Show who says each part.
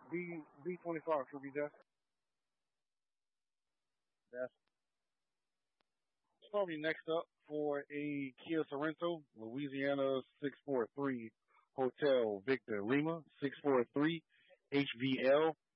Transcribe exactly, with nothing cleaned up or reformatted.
Speaker 1: B B twenty five should be death.
Speaker 2: That's
Speaker 1: Probably next up for a Kia Sorrento, Louisiana six four three Hotel Victor Lima six four three H V L